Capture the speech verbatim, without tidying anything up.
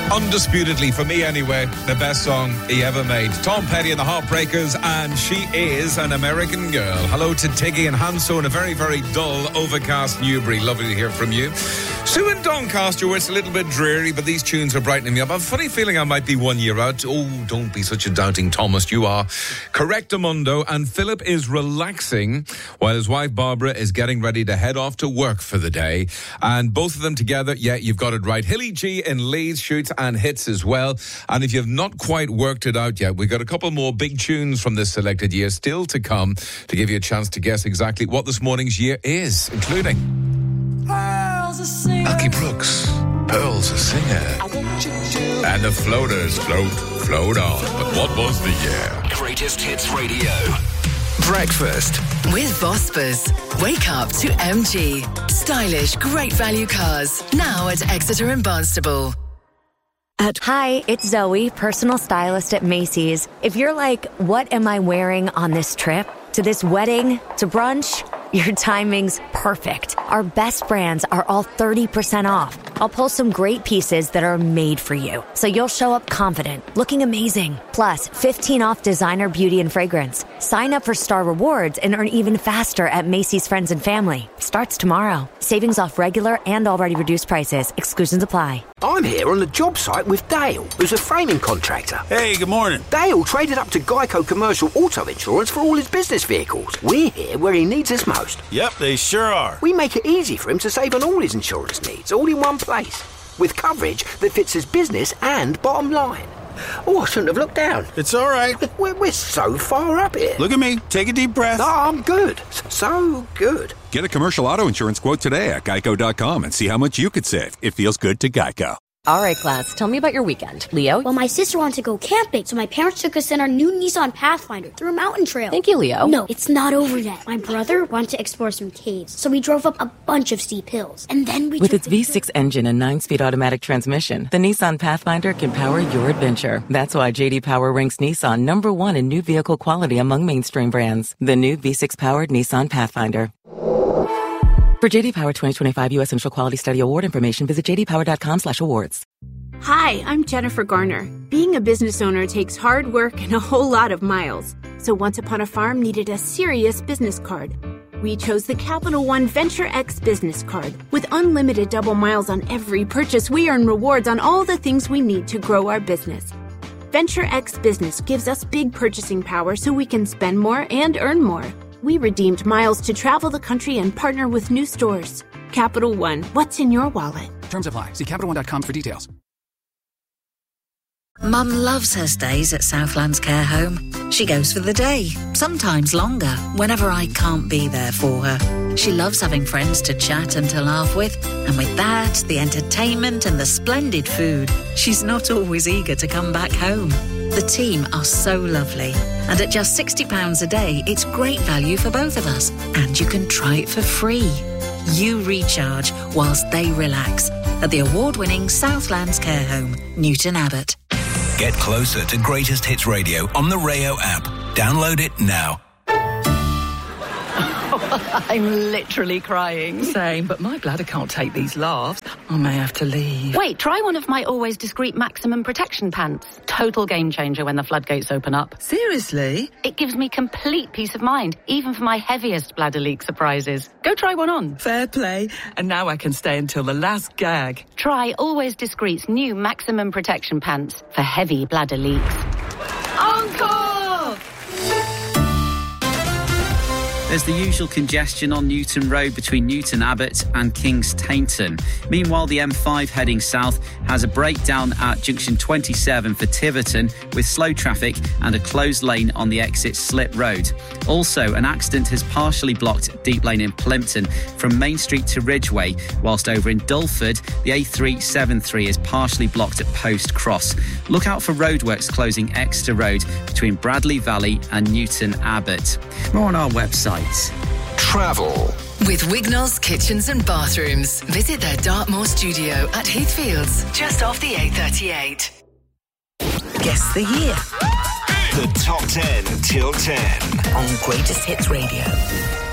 Undisputedly, for me anyway, the best song he ever made. Tom Petty and the Heartbreakers, and She Is an American Girl. Hello to Tiggy and Hanso in a very, very dull, overcast Newbury. Lovely to hear from you. Sue in Doncaster, where it's a little bit dreary, but these tunes are brightening me up. I have a funny feeling I might be one year out. Oh, don't be such a doubting Thomas. You are. Correctamundo, and Philip is relaxing while his wife Barbara is getting ready to head off to work for the day. And both of them together, yeah, you've got it right. Hilly G in Leeds shoots and hits as well. And if you've not quite worked it out yet, we've got a couple more big tunes from this selected year still to come to give you a chance to guess exactly what this morning's year is, including Lucky Brooks, Pearl's a Singer, and the Floaters float, float on. But what was the year? Greatest Hits Radio. Breakfast with Vospers. Wake up to M G. Stylish, great value cars. Now at Exeter and Barnstable. At Hi, it's Zoe, personal stylist at Macy's. If you're like, what am I wearing on this trip? To this wedding? To brunch? Your timing's perfect. Our best brands are all thirty percent off. I'll pull some great pieces that are made for you, so you'll show up confident, looking amazing. Plus, fifteen off designer beauty and fragrance. Sign up for Star Rewards and earn even faster at Macy's Friends and Family. Starts tomorrow. Savings off regular and already reduced prices. Exclusions apply. I'm here on the job site with Dale, who's a framing contractor. Hey, good morning. Dale traded up to Geico Commercial Auto Insurance for all his business vehicles. We're here where he needs us most. Yep, they sure are. We make it easy for him to save on all his insurance needs, all in one place, with coverage that fits his business and bottom line. Oh, I shouldn't have looked down. It's all right. We're, we're so far up here. Look at me. Take a deep breath. No, I'm good. So good. Get a commercial auto insurance quote today at geico dot com and see how much you could save. It feels good to Geico. All right, class, tell me about your weekend. Leo? Well, my sister wanted to go camping, so my parents took us in our new Nissan Pathfinder through a mountain trail. Thank you, Leo. No, it's not over yet. My brother wanted to explore some caves, so we drove up a bunch of steep hills. And then we With its V six engine and nine-speed automatic transmission, the Nissan Pathfinder can power your adventure. That's why J D Power ranks Nissan number one in new vehicle quality among mainstream brands. The new V six-powered Nissan Pathfinder. For J D Power twenty twenty-five U S Initial Quality Study Award information, visit j d power dot com slash awards. Hi, I'm Jennifer Garner. Being a business owner takes hard work and a whole lot of miles. So Once Upon a Farm needed a serious business card. We chose the Capital One Venture X business card. With unlimited double miles on every purchase, we earn rewards on all the things we need to grow our business. Venture X Business gives us big purchasing power so we can spend more and earn more. We redeemed miles to travel the country and partner with new stores. Capital One, what's in your wallet? Terms apply. See capital one dot com for details. Mum loves her stays at Southlands Care Home. She goes for the day, sometimes longer, whenever I can't be there for her. She loves having friends to chat and to laugh with, and with that, the entertainment and the splendid food, she's not always eager to come back home. The team are so lovely, and at just sixty pounds a day, it's great value for both of us, and you can try it for free. You recharge whilst they relax at the award-winning Southlands Care Home, Newton Abbot. Get closer to Greatest Hits Radio on the Rayo app. Download it now. I'm literally crying. Same, but my bladder can't take these laughs. I may have to leave. Wait, try one of my Always Discreet Maximum Protection pants. Total game changer when the floodgates open up. Seriously? It gives me complete peace of mind, even for my heaviest bladder leak surprises. Go try one on. Fair play. And now I can stay until the last gag. Try Always Discreet's new Maximum Protection pants for heavy bladder leaks. Uncle! There's the usual congestion on Newton Road between Newton Abbot and Kings Tainton. Meanwhile, the M five heading south has a breakdown at junction twenty-seven for Tiverton with slow traffic and a closed lane on the exit Slip Road. Also, an accident has partially blocked Deep Lane in Plimpton from Main Street to Ridgeway, whilst over in Dulford, the A three seventy-three is partially blocked at Post Cross. Look out for roadworks closing Exeter Road between Bradley Valley and Newton Abbot. More on our website. Travel. With Wignall's Kitchens and Bathrooms. Visit their Dartmoor studio at Heathfields, just off the A thirty-eight. Guess the year. The top ten till ten on Greatest Hits Radio.